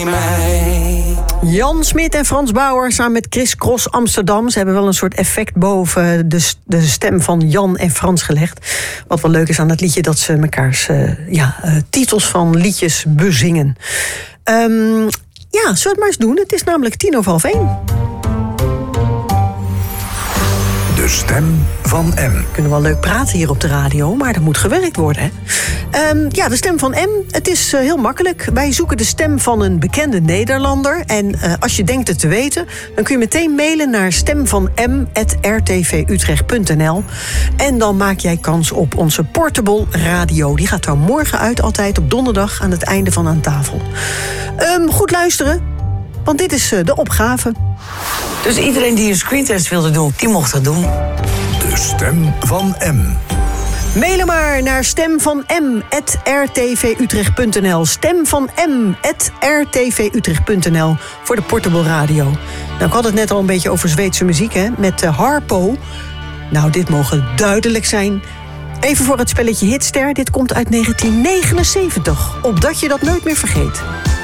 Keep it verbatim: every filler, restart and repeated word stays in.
Jan Smit en Frans Bauer samen met Chris Cross Amsterdam. Ze hebben wel een soort effect boven de, de stem van Jan en Frans gelegd. Wat wel leuk is aan het liedje, dat ze mekaars uh, ja, uh, titels van liedjes bezingen. Um, ja, zullen we het maar eens doen? Het is namelijk tien over half één. De stem van M. We kunnen wel leuk praten hier op de radio, maar er moet gewerkt worden. Hè? Um, ja, de stem van M. Het is uh, heel makkelijk. Wij zoeken de stem van een bekende Nederlander. En uh, als je denkt het te weten, dan kun je meteen mailen naar stemvanm at r t v utrecht punt n l. En dan maak jij kans op onze portable radio. Die gaat dan morgen uit, altijd op donderdag aan het einde van Aan Tafel. Um, goed luisteren, want dit is uh, de opgave. Dus iedereen die een screentest wilde doen, die mocht dat doen. De stem van M. Mailen maar naar stemvanm at r t v utrecht punt n l. Stemvanm at r t v utrecht punt n l voor de portable radio. Nou, ik had het net al een beetje over Zweedse muziek, hè, met uh, Harpo. Nou, dit mogen duidelijk zijn. Even voor het spelletje Hitster. Dit komt uit negentien negenenzeventig. Opdat je dat nooit meer vergeet.